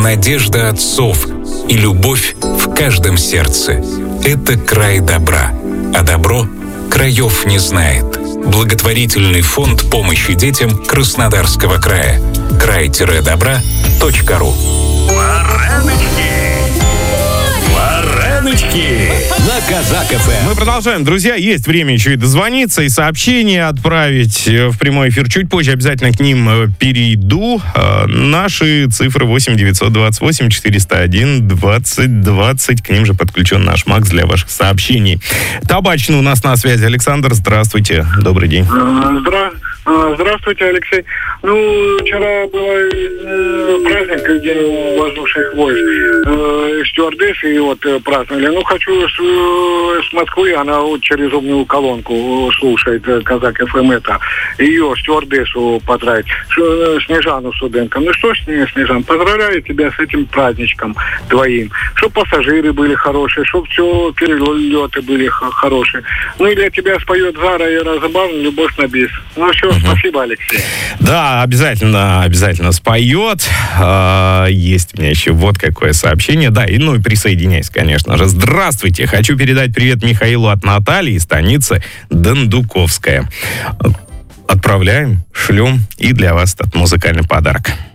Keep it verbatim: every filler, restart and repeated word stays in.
надежда отцов и любовь в каждом сердце. Это край добра, а добро краев не знает. Благотворительный фонд помощи детям Краснодарского края. край-добра точка ру. Вареночки на Казак эф эм. Мы продолжаем. Друзья, есть время еще и дозвониться, и сообщения отправить в прямой эфир. Чуть позже обязательно к ним перейду. Наши цифры восемь девятьсот двадцать восемь четыреста один двадцать двадцать. К ним же подключен наш Макс для ваших сообщений. Табачный у нас на связи. Александр, здравствуйте. Добрый день. Здра... Здравствуйте, Алексей. Ну, вчера был э, праздник, День воздушных войск. Э, стюардессы вот э, праздновали. Ну, хочу с, э, с Москвы, она вот через умную колонку слушает э, Казак эф эм это. Ее, стюардессу, поздравить. Ш, э, Снежану Суденко. Ну что ж, Снежан, поздравляю тебя с этим праздничком твоим. Чтоб пассажиры были хорошие, чтоб все перелеты были х- хорошие. Ну и для тебя споет Зара и Разобавлен «Любовь на бис». Ну все, uh-huh. Спасибо, Алексей. Да, обязательно, обязательно споет. А, есть у меня еще вот какое сообщение. Да, и ну и присоединяйся, конечно же. Здравствуйте. Хочу передать привет Михаилу от Натальи из станицы Дондуковская. Отправляем, шлем и для вас этот музыкальный подарок.